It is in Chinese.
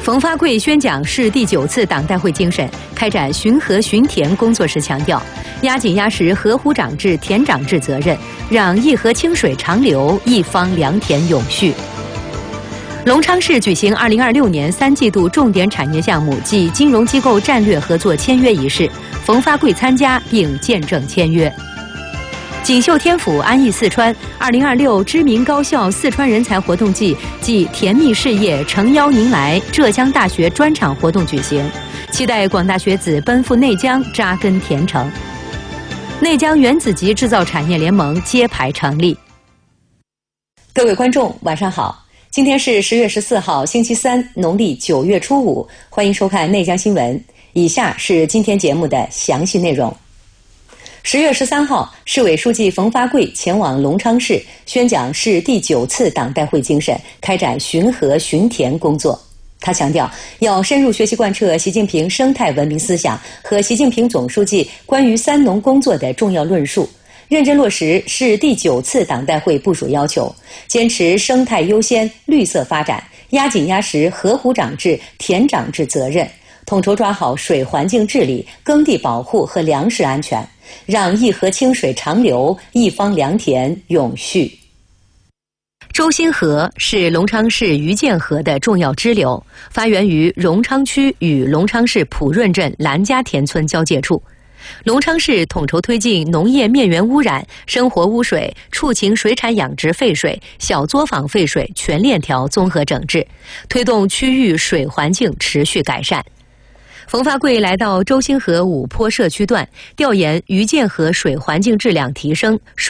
冯发贵宣讲市第9次党代会精神，开展巡河巡田工作时强调，压紧压实河湖长制、田长制责任，让一河清水长流，一方良田永续。隆昌市举行2026年3季度重点产业项目暨金融机构战略合作签约仪式，冯发贵参加并见证签约。锦绣天府安逸四川2026知名高校四川人才活动季暨甜蜜事业诚邀您来浙江大学专场活动举行，期待广大学子奔赴内江扎根田城。内江原子级制造产业联盟揭牌成立。各位观众，晚上好，今天是10月14号，星期三，农历9月初5，欢迎收看内江新闻。以下是今天节目的详细内容。10月13号，市委书记冯发贵前往隆昌市宣讲市第9次党代会精神，开展巡河巡田工作。他强调，要深入学习贯彻习近平生态文明思想和习近平总书记关于3农工作的重要论述，认真落实市第9次党代会部署要求，坚持生态优先、绿色发展，压紧压实河湖长制、田长制责任，统筹抓好水环境治理、耕地保护和粮食安全，让一河清水长流，一方良田永续。周新河是隆昌市余建河的重要支流，发源于荣昌区与隆昌市普润镇兰家田村交界处。隆昌市统筹推进农业面源污染、生活污水、畜禽水产养殖废水、小作坊废水全链条综合整治，推动区域水环境持续改善。冯发贵来到周新河五坡社区段，调研余建河水环境质量提升、